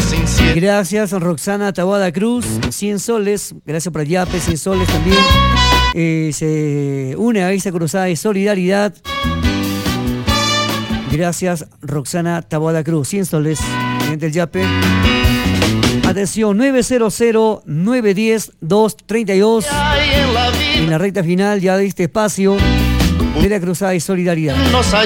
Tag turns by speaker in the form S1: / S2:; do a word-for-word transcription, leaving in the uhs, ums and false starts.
S1: Gracias, Roxana Taboada Cruz, cien soles. Gracias por el yape, cien soles también. Eh, se une a esta cruzada de solidaridad. Gracias, Roxana Taboada Cruz, cien soles. Mediante el yape. Atención, nueve cero cero, nueve uno cero, dos tres dos. En la recta final ya de este espacio de la cruzada de solidaridad.